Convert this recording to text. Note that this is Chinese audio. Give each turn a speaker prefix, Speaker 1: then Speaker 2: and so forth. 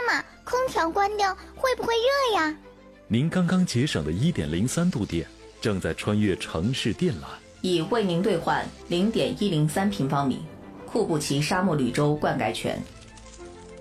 Speaker 1: 妈，空调关掉会不会热呀？
Speaker 2: 您刚刚节省的1.03度电正在穿越城市电缆，
Speaker 3: 已为您兑换0.103平方米库布齐沙漠绿洲灌溉权。